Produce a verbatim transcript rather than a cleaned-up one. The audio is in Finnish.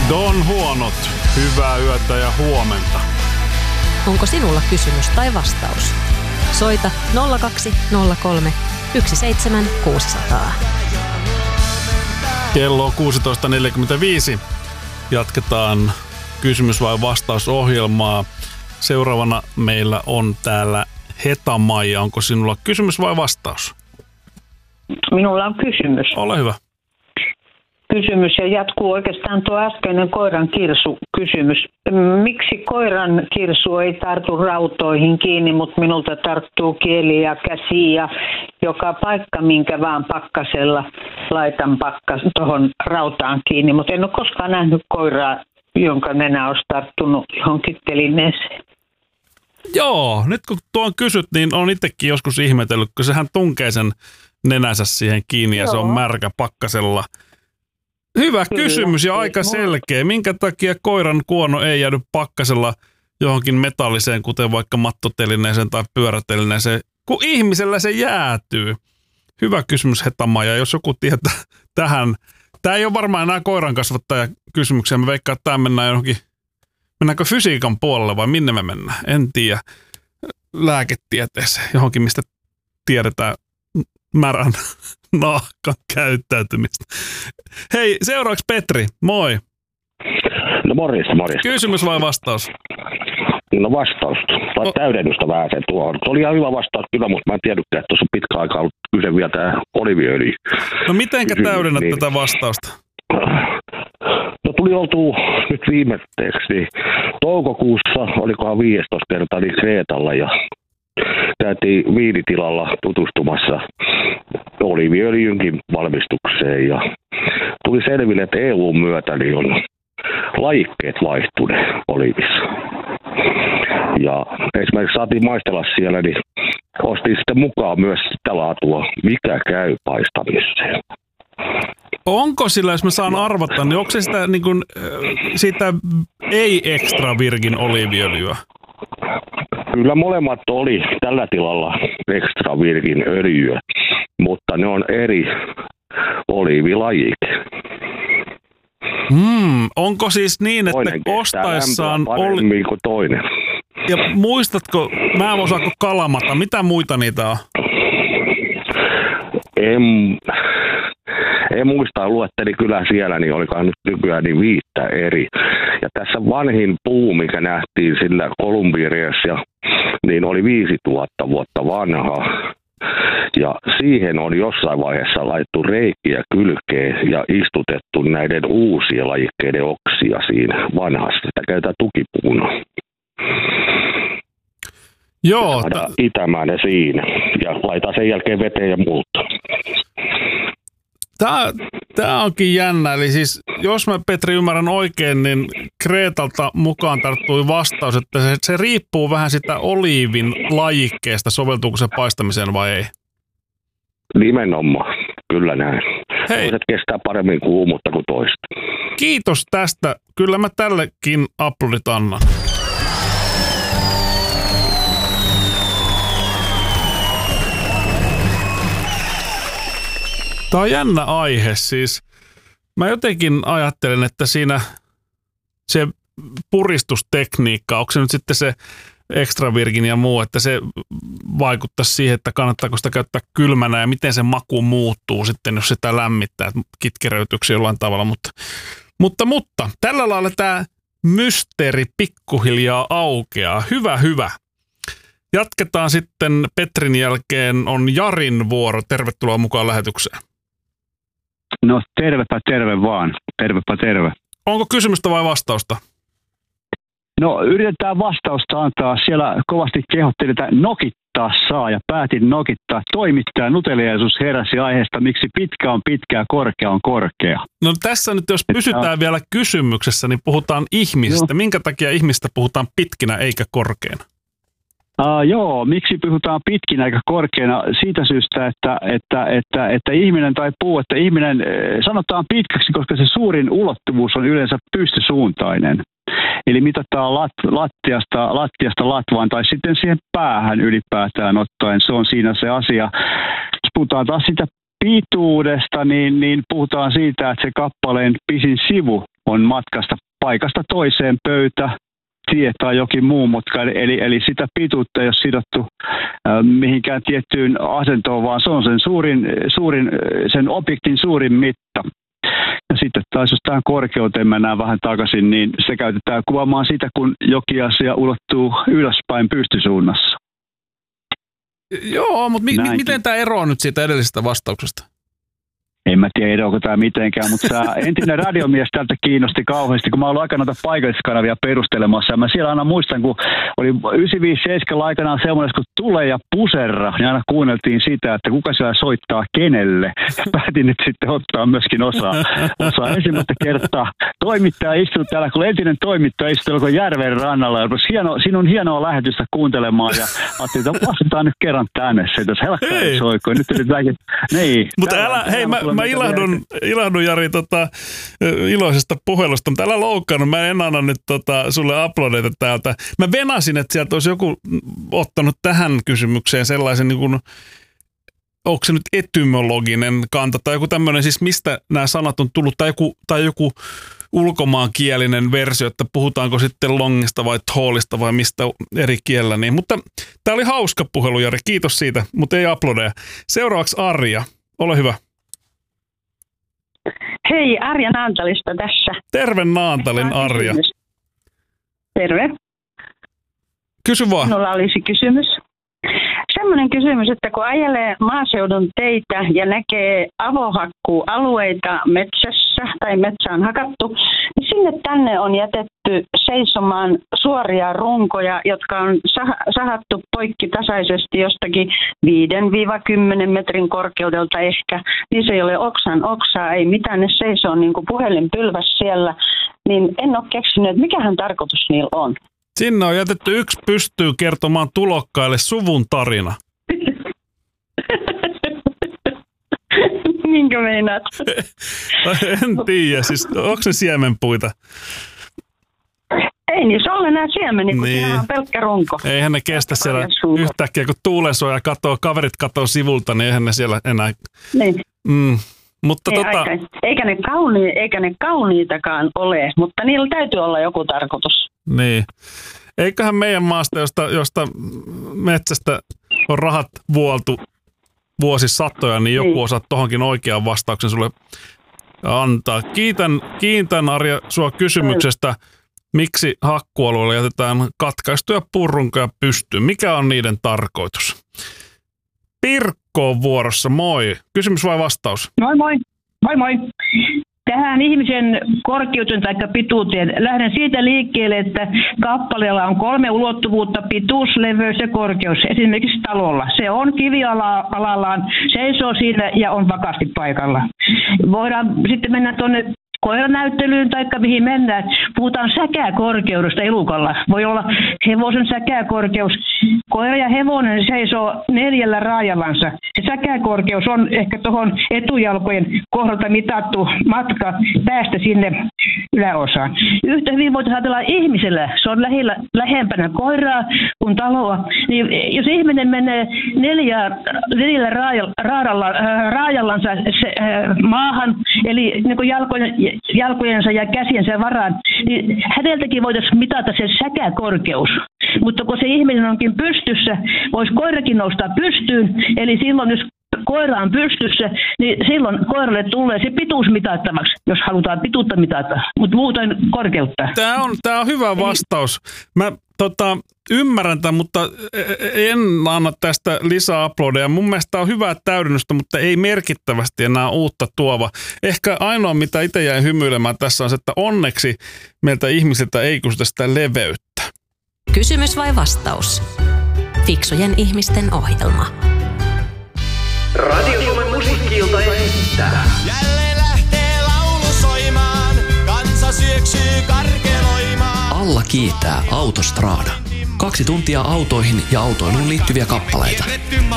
Don Huonot, hyvää yötä ja huomenta. Onko sinulla kysymys tai vastaus? Soita nolla kaksi nolla kolme yksi seitsemän kuusi nolla nolla. Kello on kuusitoista neljäkymmentäviisi. Jatketaan kysymys- vai vastausohjelmaa. Seuraavana meillä on täällä Heta-Maija. Onko sinulla kysymys vai vastaus? Minulla on kysymys. Ole hyvä. Kysymys ja jatkuu oikeastaan tuo äskeinen koiran kirsu kysymys. Miksi koiran kirsu ei tartu rautoihin kiinni, mutta minulta tarttuu kieli ja käsi ja joka paikka, minkä vaan pakkasella laitan pakkas tuohon rautaan kiinni. Mutta en ole koskaan nähnyt koiraa, jonka nenä olisi tarttunut johonkin telineeseen. Joo, nyt kun tuon kysyt, niin on itsekin joskus ihmetellyt, kun sehän tunkee sen nenänsä siihen kiinni ja Joo. se on märkä pakkasella. Hyvä Kyllä. kysymys ja aika selkeä. Minkä takia koiran kuono ei jäädy pakkasella johonkin metalliseen, kuten vaikka mattotelineeseen tai pyörätelineeseen, kun ihmisellä se jäätyy? Hyvä kysymys, Heta-Maija. Jos joku tietää tähän, tämä ei ole varmaan enää koiran kasvattaja kysymyksiä. Mä veikkaan, että tämä mennään johonkin, mennäänkö fysiikan puolelle vai minne me mennään? En tiedä. Lääketieteeseen, johonkin mistä tiedetään märän nahkan käyttäytymistä. Hei, seuraavaksi Petri, moi. No morjesta, morjesta. Kysymys vai vastaus? No vastaus. Tai no. täydennystä vähän sen tuohon. Se oli ihan hyvä vastaus kyllä, mutta mä en tiedäkään, että tuossa on pitkä aika ollut kyse vielä tämä oliviöljy. No mitenkä Kysymys, täydennät niin. tätä vastausta? No tuli oltua nyt viimeiseksi, niin toukokuussa, olikohan viidestoista kertaa, niin Kreetalla ja käytiin viinitilalla tutustumassa oliiviöljynkin valmistukseen ja tuli selville, että E U:n myötä niin on lajikkeet vaihtuneet oliivissa. Ja esimerkiksi saatiin maistella siellä, niin ostin sitten mukaan myös sitä laatua, mikä käy paistamiseen. Onko sillä, jos mä saan arvata, niin onko se sitä, niin kuin, sitä ei-extra virgin oliiviöljyä? Kyllä molemmat oli tällä tilalla extra virgin öljyä, mutta ne on eri oliivilajike. Hmm, onko siis niin, että toinen ostaessaan oli kuin toinen. Ja muistatko, mä en osaako kalamata, mitä muita niitä on? En, en muista, luetteli kyllä siellä, niin olikaan nyt nykyään niin viittä eri. Ja tässä vanhin puu, mikä nähtiin sillä Kolumbieriassa, niin oli viisituhatta vuotta vanha. Ja siihen on jossain vaiheessa laittu reikiä kylkeen ja istutettu näiden uusien lajikkeiden oksia siinä vanhasta. Sitä käytetään tukipuuna. Joo. Saadaan itämään ne siinä ja laitetaan sen jälkeen veteen ja muuta. Tämä, tämä onkin jännä. Eli siis, jos mä Petri ymmärrän oikein, niin Kreetalta mukaan tarttui vastaus, että se, se riippuu vähän sitä oliivin lajikkeesta, soveltuuko se paistamiseen vai ei? Nimenomaan, kyllä näin. Hei. Toiset kestää paremmin kuumuutta kuin toista. Kiitos tästä. Kyllä mä tällekin aplodit annan. Tämä on jännä aihe siis. Mä jotenkin ajattelen, että siinä se puristustekniikka, onko se nyt sitten se extra virgin ja muu, että se vaikuttaisi siihen, että kannattaako sitä käyttää kylmänä ja miten se maku muuttuu sitten, jos sitä lämmittää, kitkeröityykö jollain tavalla. Mutta, mutta, mutta tällä lailla tämä mysteeri pikkuhiljaa aukeaa. Hyvä, hyvä. Jatketaan sitten Petrin jälkeen on Jarin vuoro. Tervetuloa mukaan lähetykseen. No tervepä terve vaan. Tervepä terve. Onko kysymystä vai vastausta? No yritetään vastausta antaa. Siellä kovasti kehottiin, että nokittaa saa ja päätin nokittaa. Toimittaja nuteliaisuus heräsi aiheesta, miksi pitkä on pitkä ja korkea on korkea. No tässä nyt jos pysytään että... vielä kysymyksessä, niin puhutaan ihmisistä. No. Minkä takia ihmistä puhutaan pitkinä eikä korkeana? Uh, joo, miksi puhutaan pitkinä eikä korkeana? Siitä syystä, että, että, että, että ihminen tai puu, että ihminen sanotaan pitkäksi, koska se suurin ulottuvuus on yleensä pystysuuntainen. Eli mitataan lat, lattiasta, lattiasta latvaan tai sitten siihen päähän ylipäätään ottaen. Se on siinä se asia. Jos puhutaan taas sitä pituudesta, niin, niin puhutaan siitä, että se kappaleen pisin sivu on matkasta paikasta toiseen pöytä, tie tai jokin muu mutka, eli, eli sitä pituutta ei ole sidottu äh, mihinkään tiettyyn asentoon, vaan se on sen, suurin, suurin, sen objektin suurin mitta. Ja sitten taas jos tähän korkeuteen mennään vähän takaisin, niin se käytetään kuvaamaan sitä, kun jokin asia ulottuu ylöspäin pystysuunnassa. Joo, mutta mi- miten tämä eroaa nyt siitä edellisestä vastauksesta? En mä tiedä, onko tämä mitenkään, mutta sä entinen radiomies tältä kiinnosti kauheasti, kun mä ollut aikanaan paikalliskanavia perustelemassa. Ja mä siellä aina muistan, kun oli yhdeksänkymmentäviisi seitsemänkymmentä aikanaan semmoinen, kun Tule ja Puserra, niin aina kuunneltiin sitä, että kuka siellä soittaa kenelle. Ja päätin nyt sitten ottaa myöskin osaa. osaa ensimmäistä kertaa. Toimittaja istuu täällä, kun entinen toimittaja istuu kun järven rannalla. Ja hieno, sinun hienoa lähetystä kuuntelemaan. Ja ajattelin, että vastataan nyt kerran tänne. Se tässä helkkaan soikoi. Nyt yritetään väkin. Niin. Mutta älä, hei, mä, mä ilahdun, ilahdun Jari tota, iloisesta puhelusta, mutta älä loukkaannut. Mä en anna nyt tota, sulle uploadeita täältä. Mä venasin, että sieltä olisi joku ottanut tähän kysymykseen sellaisen, niin kuin, onko se nyt etymologinen kanta tai joku tämmöinen, siis mistä nämä sanat on tullut, tai joku, tai joku ulkomaankielinen versio, että puhutaanko sitten longista vai tallista vai mistä eri kielellä. Niin. Mutta tämä oli hauska puhelu, Jari. Kiitos siitä, mutta ei uploadeja. Seuraavaksi Arja. Ole hyvä. Hei, Arja Naantalista tässä. Terve Naantalin, Arja. Kysymys. Terve. Kysy vaan. Minulla olisi kysymys. Semmoinen kysymys, että kun ajelee maaseudun teitä ja näkee avohakkuualueita metsässä tai metsä on hakattu, niin sinne tänne on jätetty seisomaan suoria runkoja, jotka on sahattu poikki tasaisesti jostakin viidestä kymmeneen metrin korkeudelta ehkä. Niissä ei ole oksan oksaa, ei mitään, ne seisoo niin kuin puhelinpylväs siellä. Niin en ole keksinyt, että mikähän tarkoitus niillä on. Sinne on jätetty yksi pystyy kertomaan tulokkaille suvun tarina. Minkä meinaat? En tiedä, siis onko se siemenpuita? Ei niissä ole enää siemeni, kun niin. Siinä on pelkkä runko. Eihän ne kestä siellä yhtäkkiä, kun tuule soi ja katoo, kaverit katoo sivulta, niin eihän ne siellä enää... Niin. Mm. Mutta Ei, tota... eikä, ne kauni, eikä ne kauniitakaan ole, mutta niillä täytyy olla joku tarkoitus. Niin. Eiköhän meidän maasta, josta, josta metsästä on rahat vuoltu vuosisatoja, niin joku niin. Osaa tohonkin oikean vastauksen sulle antaa. Kiitän, kiitän Arja sua kysymyksestä, miksi hakkualueella jätetään katkaistuja puurunkoja pystyyn. Mikä on niiden tarkoitus? Pirkko on vuorossa, moi. Kysymys vai vastaus? Moi moi, moi moi. Tähän ihmisen korkeuteen tai pituuteen lähden siitä liikkeelle, että kappaleella on kolme ulottuvuutta, pituus, leveys ja korkeus, esimerkiksi talolla. Se on kivialallaan, seisoo siinä ja on vakaasti paikalla. Voidaan sitten mennä tuonne koiranäyttelyyn tai mihin mennään. Puhutaan säkäkorkeudesta elukalla. Voi olla hevosen säkäkorkeus. Koira ja hevonen seisoo neljällä raajallansa. Se säkäkorkeus on ehkä tuohon etujalkojen kohdalta mitattu matka päästä sinne yläosaan. Yhtä hyvin voitaisiin ajatella ihmisellä. Se on lähellä, lähempänä koiraa kuin taloa. Niin jos ihminen menee neljä, neljällä raajalla, raajallansa se, äh, maahan, eli niin kuin jalkojen jalkojensa ja käsiensä varaan, niin häneltäkin voitaisiin mitata se säkäkorkeus. Mutta kun se ihminen onkin pystyssä, voisi koirakin nousta pystyyn, eli silloin jos koira on pystyssä, niin silloin koiralle tulee se pituus mitattavaksi, jos halutaan pituutta mitata, mutta muuten korkeutta. Tämä on, tämä on hyvä vastaus. Mä tota, ymmärrän tämän, mutta en anna tästä lisää uploadeja. Mun mielestä tämä on hyvää täydennystä, mutta ei merkittävästi enää uutta tuova. Ehkä ainoa, mitä itse jäin hymyilemään tässä on se, että onneksi meiltä ihmisiltä ei kysytä sitä leveyttä. Kysymys vai vastaus? Fiksujen ihmisten ohjelma. Radio Suomen musiikki-ilta esittää. Jälleen lähtee laulu soimaan, kansa syöksyy karkeloimaan. Alla kiitää Autostrada. Kaksi tuntia autoihin ja autoiluun liittyviä kappaleita.